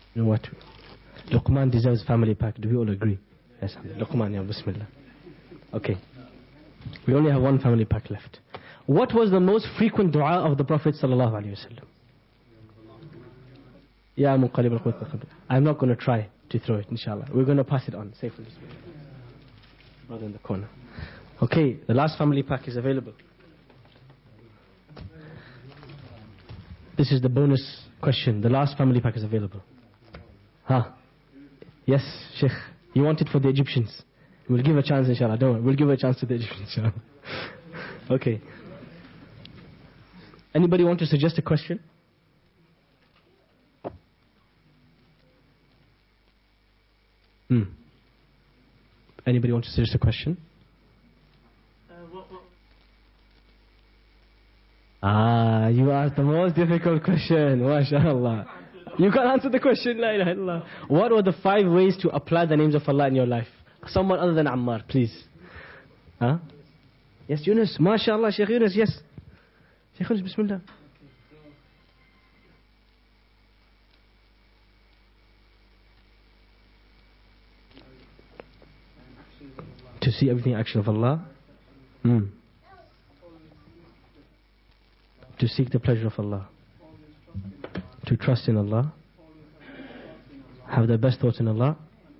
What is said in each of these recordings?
You know what? Luqman deserves family pack. Do we all agree? Yes, Luqman, ya Bismillah. Okay. We only have one family pack left. What was the most frequent dua of the Prophet sallallahu alaihi wasallam? Ya Muqallib al-Qulub. I'm not going to try to throw it, inshallah. We're going to pass it on safely. Brother in the corner. Okay, the last family pack is available. This is the bonus question. The last family pack is available. Yes, Sheikh. You want it for the Egyptians. We'll give a chance, inshallah. Don't worry. We'll give a chance to the Egyptians, inshallah. Okay. Anybody want to suggest a question? Anybody want to suggest a question? You asked the most difficult question. MashaAllah. You can't answer the question. La ilaha illallah. What were the 5 ways to apply the names of Allah in your life? Someone other than Ammar, please. Yes, Yunus. MashaAllah, Sheikh Yunus, yes. Sheikh Yunus, Bismillah. To see everything action of Allah. To seek the pleasure of Allah. To trust in Allah. Have the best thoughts in Allah.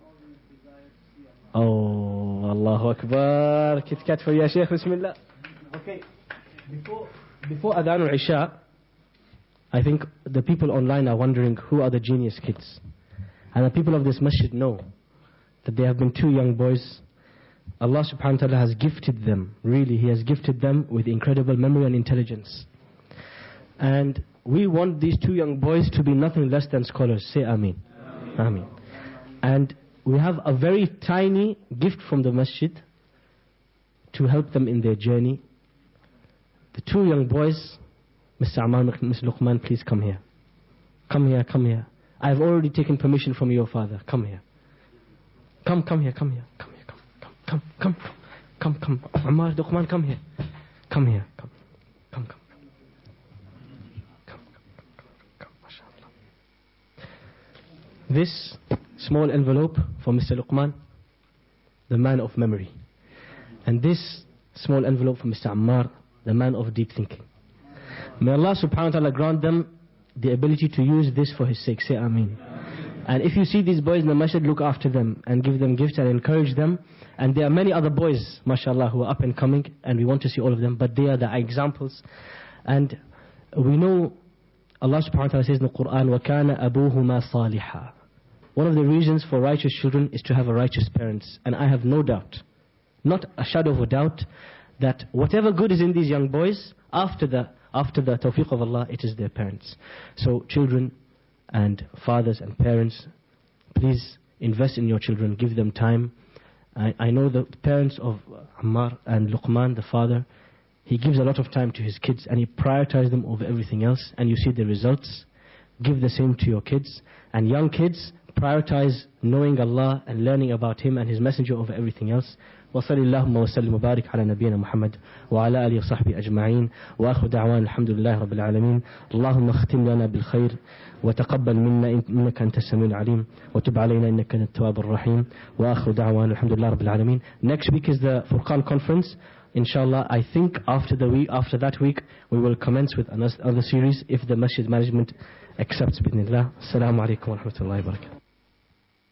Oh, Allahu Akbar. Kit Kat for ya Shaykh, Bismillah. Okay. Before Adhan al-Isha, I think the people online are wondering who are the genius kids. And the people of this masjid know that there have been 2 young boys. Allah subhanahu wa ta'ala has gifted them. Really, He has gifted them with incredible memory and intelligence. And we want these 2 young boys to be nothing less than scholars. Say Ameen. Ameen. And we have a very tiny gift from the masjid to help them in their journey. The 2 young boys, Mr. Ammar, Mr. Luqman, please come here. Come here, come here. I have already taken permission from your father. Come here. Come here, come here. Come. Ammar, Luqman, come here. Come here. Come. This small envelope for Mr. Luqman, the man of memory. And this small envelope for Mr. Ammar, the man of deep thinking. May Allah subhanahu wa ta'ala grant them the ability to use this for His sake. Say Ameen. And if you see these boys in the masjid, look after them and give them gifts and encourage them. And there are many other boys, mashallah, who are up and coming, and we want to see all of them, but they are the examples. And we know Allah subhanahu wa ta'ala says in the Quran, وَكَانَ أَبُوهُمَا صَالِحًا. One of the reasons for righteous children is to have a righteous parents. And I have no doubt, not a shadow of a doubt, that whatever good is in these young boys, after the tawfiq of Allah, it is their parents. So children and fathers and parents, please invest in your children, give them time. I know the parents of Ammar and Luqman, the father, he gives a lot of time to his kids and he prioritizes them over everything else, and you see the results. Give the same to your kids. And young kids, prioritize knowing Allah and learning about Him and His Messenger over everything else. وصلى اللهم وسلم وبارك على نبينا محمد وعلى آله وصحبه أجمعين وآخر دعوانا الحمد لله رب العالمين. اللهم اختم لنا بالخير وتقبل منا إنك أنت السميع العليم وتب علينا إنك أنت التواب الرحيم وآخر دعوانا الحمد لله رب العالمين. Next week is the Furqan conference. Inshallah, I think after that week we will commence with another series if the masjid management accepts. Bismillah. Assalamu alaikum wa rahmatullahi wa barakatuh.